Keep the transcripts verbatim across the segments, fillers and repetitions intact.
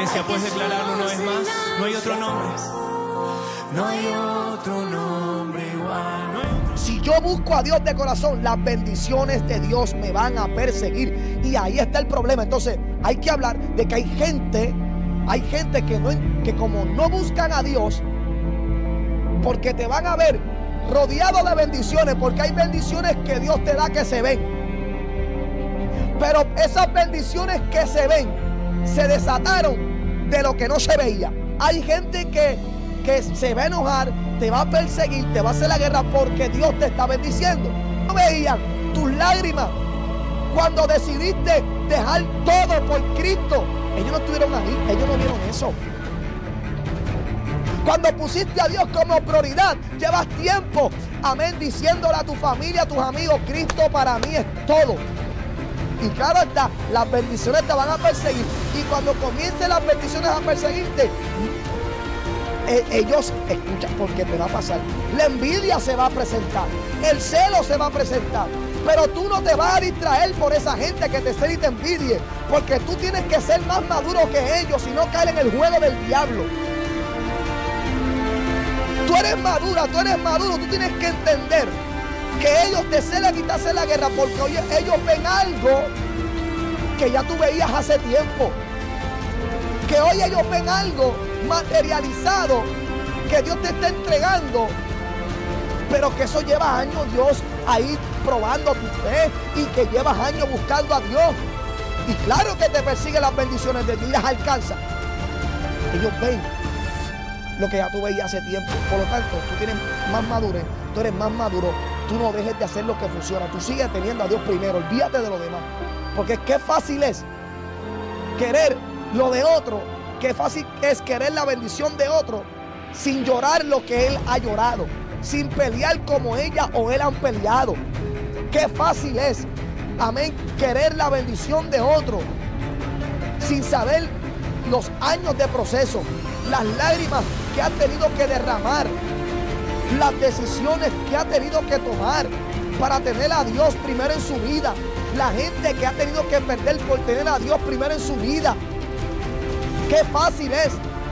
iglesia, puedes declararlo una vez más. No hay otro nombre. No hay otro nombre igual. No hay otro... Si yo busco a Dios de corazón, las bendiciones de Dios me van a perseguir. Y ahí está el problema. Entonces hay que hablar de que hay gente, hay gente que, no, que como no buscan a Dios, porque te van a ver rodeado de bendiciones, porque hay bendiciones que Dios te da que se ven. Pero esas bendiciones que se ven se desataron de lo que no se veía. Hay gente que, que se va a enojar, te va a perseguir, te va a hacer la guerra porque Dios te está bendiciendo. No veían tus lágrimas cuando decidiste dejar todo por Cristo. Ellos no estuvieron ahí, ellos no vieron eso. Cuando pusiste a Dios como prioridad, llevas tiempo, amén, diciéndole a tu familia, a tus amigos, Cristo para mí es todo. Y claro está, las bendiciones te van a perseguir. Y cuando comiencen las bendiciones a perseguirte, ellos, escucha, porque te va a pasar. La envidia se va a presentar, el celo se va a presentar. Pero tú no te vas a distraer por esa gente que te cela y te envidie, porque tú tienes que ser más maduro que ellos y no caer en el juego del diablo. Tú eres madura, tú eres maduro, tú tienes que entender que ellos te celan y te hacen la guerra porque oye, ellos ven algo que ya tú veías hace tiempo. Que hoy ellos ven algo materializado que Dios te está entregando, pero que eso lleva años Dios ahí probando tu fe y que llevas años buscando a Dios. Y claro que te persiguen las bendiciones de Dios y las alcanza. Ellos ven lo que ya tú veías hace tiempo. Por lo tanto, tú tienes más madurez, tú eres más maduro. Tú no dejes de hacer lo que funciona. Tú sigues teniendo a Dios primero. Olvídate de lo demás. Porque qué fácil es querer lo de otro. Qué fácil es querer la bendición de otro sin llorar lo que él ha llorado. Sin pelear como ella o él han peleado. Qué fácil es, amén, querer la bendición de otro sin saber los años de proceso, las lágrimas que ha tenido que derramar, las decisiones que ha tenido que tomar para tener a Dios primero en su vida, la gente que ha tenido que perder por tener a Dios primero en su vida. Qué fácil es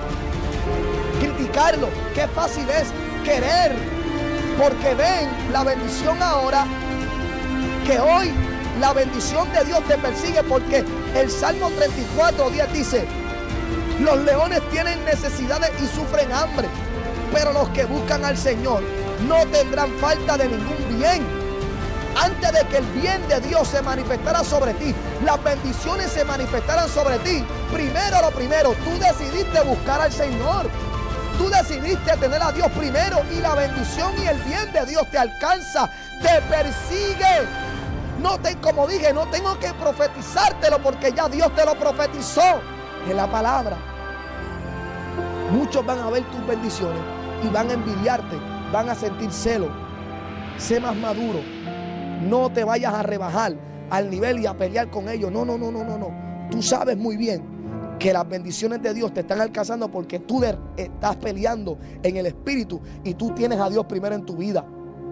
criticarlo, qué fácil es querer, porque ven la bendición ahora, que hoy la bendición de Dios te persigue, porque el Salmo treinta y cuatro, diez dice: los leones tienen necesidades y sufren hambre, pero los que buscan al Señor no tendrán falta de ningún bien. Antes de que el bien de Dios se manifestara sobre ti, las bendiciones se manifestaran sobre ti, primero lo primero, tú decidiste buscar al Señor. Tú decidiste tener a Dios primero y la bendición y el bien de Dios te alcanza, te persigue. No te, como dije, no tengo que profetizártelo porque ya Dios te lo profetizó en la palabra. Muchos van a ver tus bendiciones y van a envidiarte, van a sentir celo. Sé más maduro. No te vayas a rebajar al nivel y a pelear con ellos. No, no, no, no, no, no. Tú sabes muy bien que las bendiciones de Dios te están alcanzando porque tú estás peleando en el espíritu y tú tienes a Dios primero en tu vida.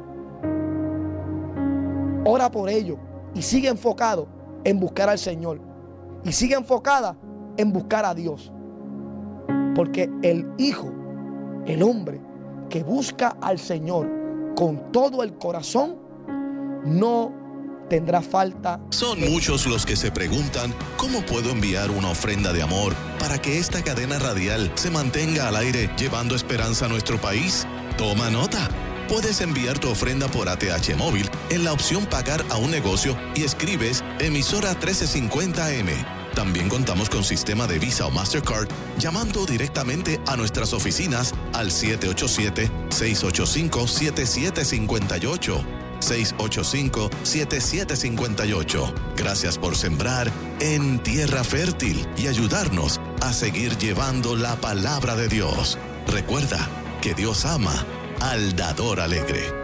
Ora por ello y sigue enfocado en buscar al Señor. Y sigue enfocada en buscar a Dios. Porque el Hijo, el hombre que busca al Señor con todo el corazón, no tendrá falta. Son muchos los que se preguntan cómo puedo enviar una ofrenda de amor para que esta cadena radial se mantenga al aire llevando esperanza a nuestro país. Toma nota. Puedes enviar tu ofrenda por A T H móvil en la opción pagar a un negocio y escribes emisora trece cincuenta A M. También contamos con sistema de Visa o Mastercard llamando directamente a nuestras oficinas al siete ocho siete, seis ocho cinco, siete siete cinco ocho. seis ocho cinco, siete siete cinco ocho. Gracias por sembrar en tierra fértil y ayudarnos a seguir llevando la palabra de Dios. Recuerda que Dios ama al dador alegre.